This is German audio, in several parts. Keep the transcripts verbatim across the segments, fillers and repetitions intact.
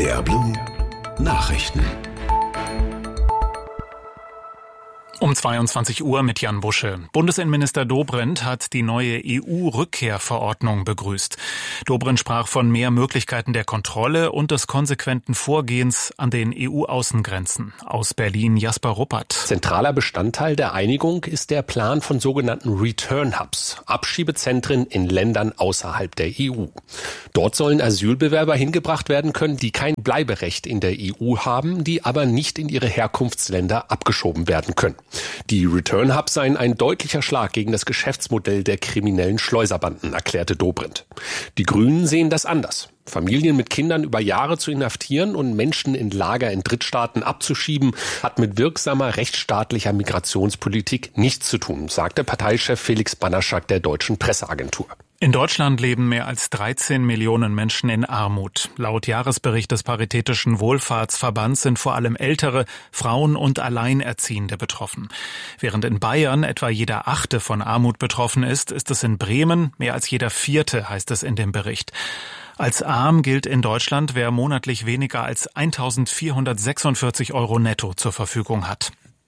D R Blue Nachrichten. Um zweiundzwanzig Uhr mit Jan Busche. Bundesinnenminister Dobrindt hat die neue E U-Rückkehrverordnung begrüßt. Dobrindt sprach von mehr Möglichkeiten der Kontrolle und des konsequenten Vorgehens an den E U-Außengrenzen. Aus Berlin Jasper Ruppert. Zentraler Bestandteil der Einigung ist der Plan von sogenannten Return Hubs, Abschiebezentren in Ländern außerhalb der E U. Dort sollen Asylbewerber hingebracht werden können, die kein Bleiberecht in der E U haben, die aber nicht in ihre Herkunftsländer abgeschoben werden können. Die Return Hubs seien ein deutlicher Schlag gegen das Geschäftsmodell der kriminellen Schleuserbanden, erklärte Dobrindt. Die Grünen sehen das anders. Familien mit Kindern über Jahre zu inhaftieren und Menschen in Lager in Drittstaaten abzuschieben, hat mit wirksamer rechtsstaatlicher Migrationspolitik nichts zu tun, sagte Parteichef Felix Banaschak der Deutschen Presseagentur. In Deutschland leben mehr als dreizehn Millionen Menschen in Armut. Laut Jahresbericht des Paritätischen Wohlfahrtsverbands sind vor allem ältere, Frauen und Alleinerziehende betroffen. Während in Bayern etwa jeder Achte von Armut betroffen ist, ist es in Bremen mehr als jeder Vierte, heißt es in dem Bericht. Als arm gilt in Deutschland, wer monatlich weniger als eintausendvierhundertsechsundvierzig Euro netto zur Verfügung hat.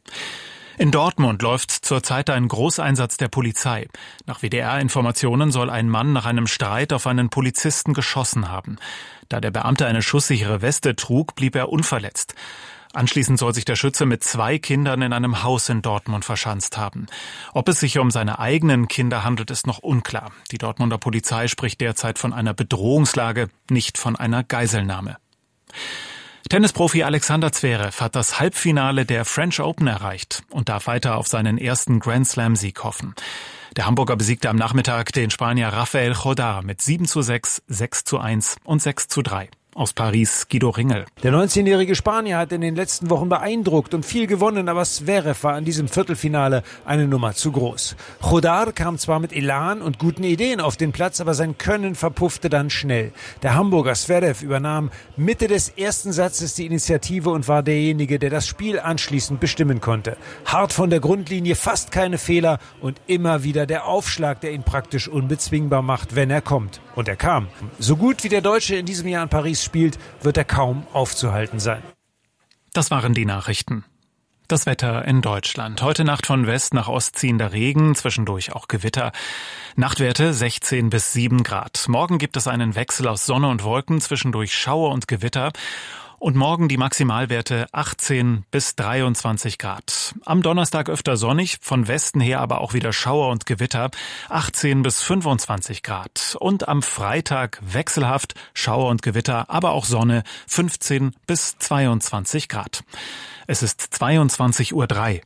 In Dortmund läuft zurzeit ein Großeinsatz der Polizei. Nach W D R-Informationen soll ein Mann nach einem Streit auf einen Polizisten geschossen haben. Da der Beamte eine schusssichere Weste trug, blieb er unverletzt. Anschließend soll sich der Schütze mit zwei Kindern in einem Haus in Dortmund verschanzt haben. Ob es sich um seine eigenen Kinder handelt, ist noch unklar. Die Dortmunder Polizei spricht derzeit von einer Bedrohungslage, nicht von einer Geiselnahme. Tennisprofi Alexander Zverev hat das Halbfinale der French Open erreicht und darf weiter auf seinen ersten Grand-Slam-Sieg hoffen. Der Hamburger besiegte am Nachmittag den Spanier Rafael Jodar mit sieben zu sechs, sechs zu eins und sechs zu drei. Aus Paris Guido Ringel. Der neunzehnjährige Spanier hat in den letzten Wochen beeindruckt und viel gewonnen, aber Zverev war in diesem Viertelfinale eine Nummer zu groß. Jodar kam zwar mit Elan und guten Ideen auf den Platz, aber sein Können verpuffte dann schnell. Der Hamburger Zverev übernahm Mitte des ersten Satzes die Initiative und war derjenige, der das Spiel anschließend bestimmen konnte. Hart von der Grundlinie, fast keine Fehler und immer wieder der Aufschlag, der ihn praktisch unbezwingbar macht, wenn er kommt. Und er kam. So gut wie der Deutsche in diesem Jahr in Paris spielt, wird er kaum aufzuhalten sein. Das waren die Nachrichten. Das Wetter in Deutschland. Heute Nacht von West nach Ost ziehender Regen, zwischendurch auch Gewitter. Nachtwerte sechzehn bis sieben Grad. Morgen gibt es einen Wechsel aus Sonne und Wolken, zwischendurch Schauer und Gewitter. Und morgen die Maximalwerte achtzehn bis dreiundzwanzig Grad. Am Donnerstag öfter sonnig, von Westen her aber auch wieder Schauer und Gewitter, achtzehn bis fünfundzwanzig Grad. Und am Freitag wechselhaft, Schauer und Gewitter, aber auch Sonne, fünfzehn bis zweiundzwanzig Grad. Es ist zweiundzwanzig Uhr drei.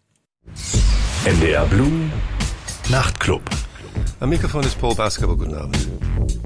N D R Blue Nachtclub. Am Mikrofon ist Paul Basketball. Guten Abend.